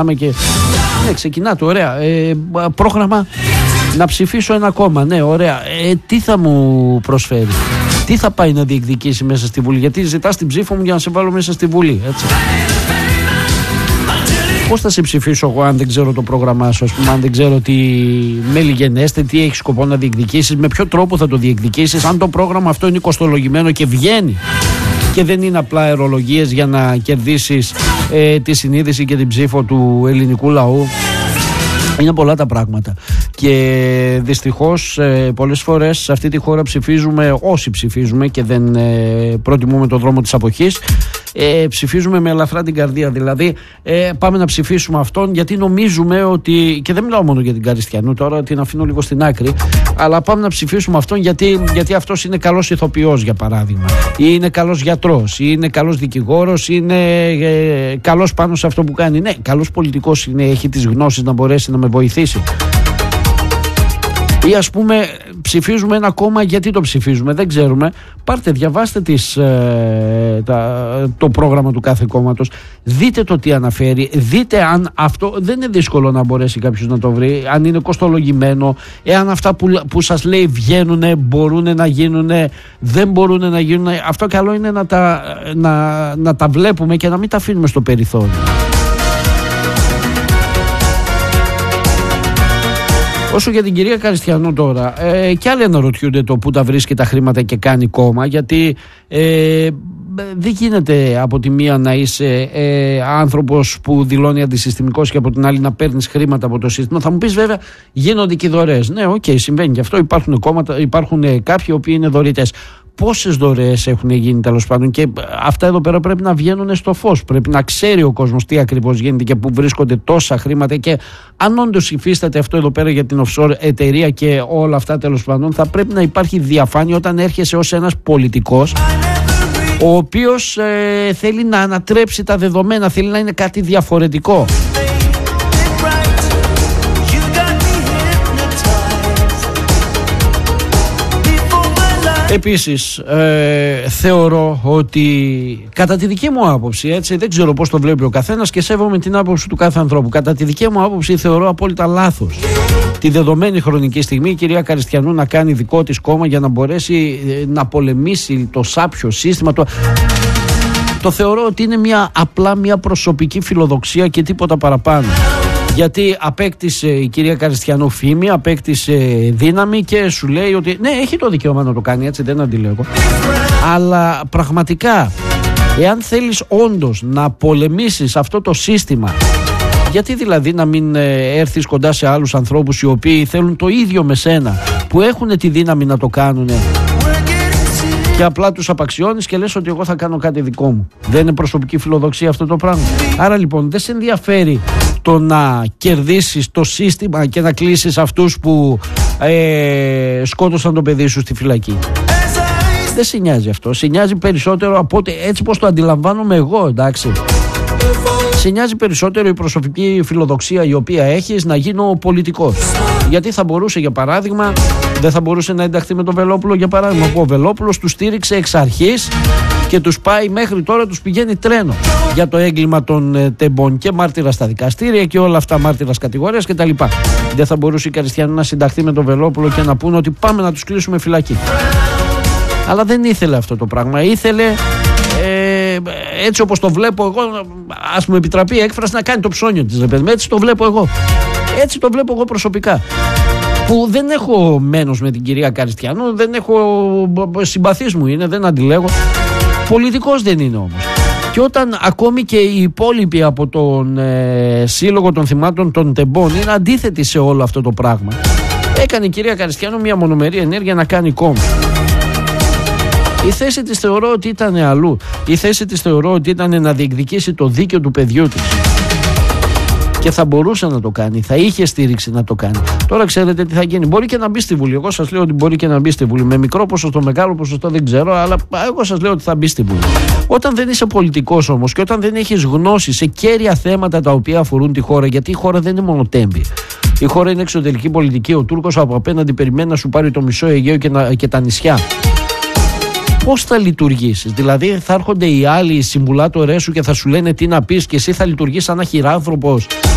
και ναι, ξεκινάτε, ωραία. Πρόγραμμα να ψηφίσω ένα κόμμα. Ναι, ωραία. Τι θα μου προσφέρει, τι θα πάει να διεκδικήσει μέσα στη Βουλή? Γιατί ζητάς την ψήφο μου για να σε βάλω μέσα στη Βουλή, έτσι. Πώς θα σε ψηφίσω εγώ αν δεν ξέρω το πρόγραμμά σου, ας πούμε, αν δεν ξέρω τι μέλη γενέστε, τι έχεις σκοπό να διεκδικήσεις, με ποιο τρόπο θα το διεκδικήσεις, αν το πρόγραμμα αυτό είναι κοστολογημένο και βγαίνει και δεν είναι απλά αερολογίες για να κερδίσεις τη συνείδηση και την ψήφο του ελληνικού λαού. Είναι πολλά τα πράγματα και δυστυχώς πολλές φορές σε αυτή τη χώρα ψηφίζουμε, όσοι ψηφίζουμε και δεν προτιμούμε το δρόμο της αποχής, ψηφίζουμε με ελαφρά την καρδία. Δηλαδή πάμε να ψηφίσουμε αυτόν γιατί νομίζουμε ότι, και δεν μιλάω μόνο για την Καριστιανού τώρα, την αφήνω λίγο στην άκρη, αλλά πάμε να ψηφίσουμε αυτόν γιατί αυτός είναι καλός ηθοποιός, για παράδειγμα, ή είναι καλός γιατρός, ή είναι καλός δικηγόρος, ή είναι καλός πάνω σε αυτό που κάνει. Ναι, καλός πολιτικός είναι, έχει τις γνώσεις να μπορέσει να με βοηθήσει. Ή ας πούμε ψηφίζουμε ένα κόμμα, γιατί το ψηφίζουμε, δεν ξέρουμε. Πάρτε, διαβάστε το πρόγραμμα του κάθε κόμματος, δείτε το τι αναφέρει, δείτε αν αυτό, δεν είναι δύσκολο να μπορέσει κάποιος να το βρει, αν είναι κοστολογημένο, εάν αυτά που σας λέει βγαίνουν, μπορούν να γίνουν, δεν μπορούν να γίνουν. Αυτό καλό είναι να τα βλέπουμε και να μην τα αφήνουμε στο περιθώριο. Όσο για την κυρία Καριστιανού τώρα, και άλλοι αναρωτιούνται το πού τα βρίσκει τα χρήματα και κάνει κόμμα, γιατί δεν γίνεται από τη μία να είσαι άνθρωπος που δηλώνει αντισυστημικός και από την άλλη να παίρνεις χρήματα από το σύστημα. Θα μου πεις βέβαια, γίνονται και δωρεές. Ναι, συμβαίνει και αυτό. Υπάρχουν κόμματα, υπάρχουν κάποιοι οι οποίοι είναι δωρητές. Πόσες δωρεές έχουν γίνει τέλος πάντων, και αυτά εδώ πέρα πρέπει να βγαίνουν στο φως. Πρέπει να ξέρει ο κόσμος τι ακριβώς γίνεται και πού βρίσκονται τόσα χρήματα, και αν όντως υφίσταται αυτό εδώ πέρα για την offshore εταιρεία και όλα αυτά τέλος πάντων, θα πρέπει να υπάρχει διαφάνεια όταν έρχεσαι ως ένας πολιτικός ο οποίος θέλει να ανατρέψει τα δεδομένα, θέλει να είναι κάτι διαφορετικό. Επίσης θεωρώ ότι, κατά τη δική μου άποψη, έτσι, δεν ξέρω πώς το βλέπει ο καθένας και σέβομαι την άποψη του κάθε ανθρώπου, κατά τη δική μου άποψη θεωρώ απόλυτα λάθος τη δεδομένη χρονική στιγμή η κυρία Καριστιανού να κάνει δικό της κόμμα για να μπορέσει να πολεμήσει το σάπιο σύστημα. Το θεωρώ ότι είναι απλά μια προσωπική φιλοδοξία και τίποτα παραπάνω. Γιατί απέκτησε η κυρία Καριστιανού φήμη, απέκτησε δύναμη και σου λέει ότι ναι, έχει το δικαίωμα να το κάνει, έτσι, δεν αντιλέγω. Αλλά πραγματικά, εάν θέλεις όντως να πολεμήσεις αυτό το σύστημα, γιατί δηλαδή να μην έρθεις κοντά σε άλλους ανθρώπους οι οποίοι θέλουν το ίδιο με σένα, που έχουν τη δύναμη να το κάνουν, και απλά τους απαξιώνεις και λες ότι εγώ θα κάνω κάτι δικό μου? Δεν είναι προσωπική φιλοδοξία αυτό το πράγμα? Άρα λοιπόν δεν σε ενδιαφέρει το να κερδίσεις το σύστημα και να κλείσεις αυτούς που σκότωσαν το παιδί σου στη φυλακή. Δεν σε νοιάζει αυτό. Σε νοιάζει περισσότερο από ότι, έτσι πως το αντιλαμβάνομαι εγώ, εντάξει, σε νοιάζει περισσότερο η προσωπική φιλοδοξία η οποία έχεις να γίνω πολιτικός. Γιατί θα μπορούσε, για παράδειγμα, δεν θα μπορούσε να ενταχθεί με τον Βελόπουλο, για παράδειγμα, που ο Βελόπουλος τους στήριξε εξ αρχής και τους πάει μέχρι τώρα, τους πηγαίνει τρένο για το έγκλημα των τεμπών και μάρτυρα στα δικαστήρια και όλα αυτά, μάρτυρας κατηγορίας κτλ. Δεν θα μπορούσε η Καριστιανού να συνταχθεί με τον Βελόπουλο και να πούνε ότι πάμε να τους κλείσουμε φυλακή? Αλλά δεν ήθελε αυτό το πράγμα. Ήθελε, έτσι όπως το βλέπω εγώ, ας μου επιτραπεί η έκφραση, να κάνει το ψώνιο της. Έτσι το βλέπω εγώ. Έτσι το βλέπω εγώ προσωπικά. Που δεν έχω μένος με την κυρία Καριστιανού, δεν έχω, συμπαθής μου είναι, δεν αντιλέγω. Πολιτικός δεν είναι όμως. Και όταν ακόμη και οι υπόλοιποι από τον Σύλλογο των Θυμάτων των Τεμπών είναι αντίθετοι σε όλο αυτό το πράγμα, έκανε η κυρία Καριστιανού μια μονομερή ενέργεια να κάνει κόμμα. Η θέση της θεωρώ ότι ήταν αλλού. Η θέση της θεωρώ ότι ήταν να διεκδικήσει το δίκαιο του παιδιού της. Και θα μπορούσε να το κάνει, θα είχε στήριξη να το κάνει. Τώρα ξέρετε τι θα γίνει. Μπορεί και να μπει στη Βουλή. Εγώ σας λέω ότι μπορεί και να μπει στη Βουλή. Με μικρό ποσοστό, μεγάλο ποσοστό δεν ξέρω, αλλά εγώ σας λέω ότι θα μπει στη Βουλή. Όταν δεν είσαι πολιτικός όμως και όταν δεν έχεις γνώση σε κέρια θέματα τα οποία αφορούν τη χώρα, γιατί η χώρα δεν είναι μόνο τέμπη. Η χώρα είναι εξωτερική πολιτική. Ο Τούρκος από απέναντι περιμένει να σου πάρει το μισό Αιγαίο και τα νησιά. Πώς θα λειτουργήσεις? Δηλαδή θα έρχονται οι άλλοι, οι συμβουλάτορές σου, και θα σου λένε τι να πεις, και εσύ θα λειτουργείς σαν ένα χειράνθρωπος